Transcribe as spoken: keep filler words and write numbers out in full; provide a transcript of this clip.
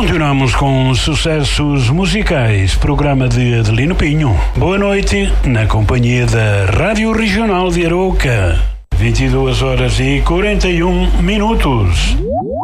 Continuamos com sucessos musicais, programa de Adelino Pinho. Boa noite, na companhia da Rádio Regional de Arouca. vinte e duas horas e quarenta e um minutos.